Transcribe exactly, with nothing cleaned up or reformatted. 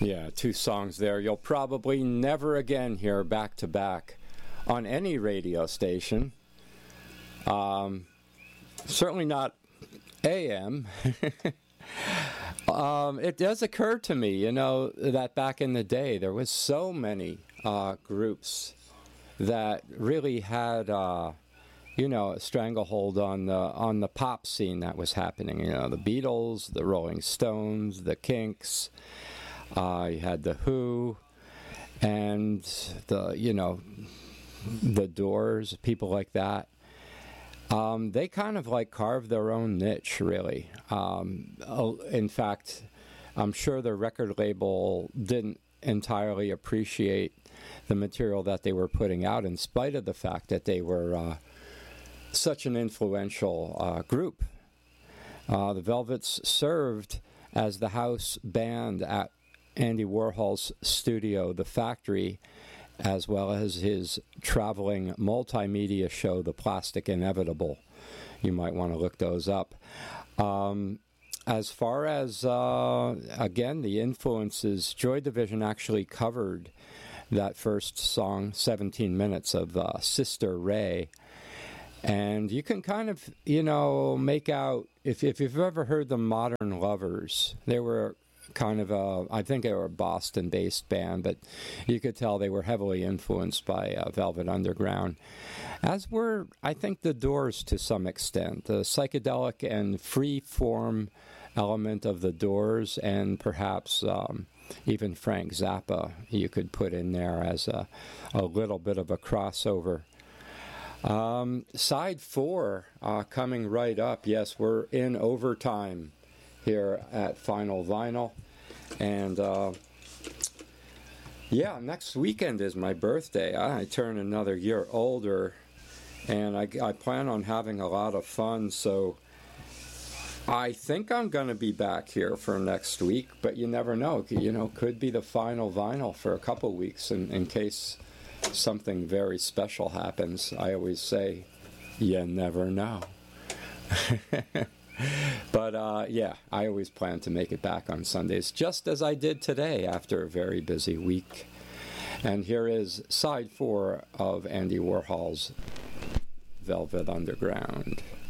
Yeah, two songs there you'll probably never again hear back to back on any radio station. Um, certainly not A M. um, it does occur to me, you know, that back in the day there was so many uh, groups that really had, uh, you know, a stranglehold on the on the pop scene that was happening. You know, the Beatles, the Rolling Stones, the Kinks. Uh, you had the Who, and the you know, the Doors, people like that. Um, they kind of like carved their own niche, really. Um, in fact, I'm sure the record label didn't entirely appreciate the material that they were putting out, in spite of the fact that they were uh, such an influential uh, group. Uh, the Velvets served as the house band at Andy Warhol's studio, The Factory, as well as his traveling multimedia show, The Plastic Inevitable. You might want to look those up. Um, as far as, uh, again, the influences, Joy Division actually covered that first song, seventeen minutes, of uh, Sister Ray. And you can kind of, you know, make out, if, if you've ever heard the Modern Lovers, they were kind of a, I think they were a Boston-based band, but you could tell they were heavily influenced by uh, Velvet Underground, as were, I think, the Doors to some extent. The psychedelic and free-form element of the Doors, and perhaps um, even Frank Zappa you could put in there as a, a little bit of a crossover. Um, side four uh, coming right up. Yes, we're in overtime here at Final Vinyl, and uh, yeah, next weekend is my birthday. I turn another year older, and I, I plan on having a lot of fun, so I think I'm going to be back here for next week, but you never know. You know, could be the Final Vinyl for a couple weeks in, in case something very special happens. I always say, you never know. But, uh, yeah, I always plan to make it back on Sundays, just as I did today after a very busy week. And here is side four of Andy Warhol's Velvet Underground.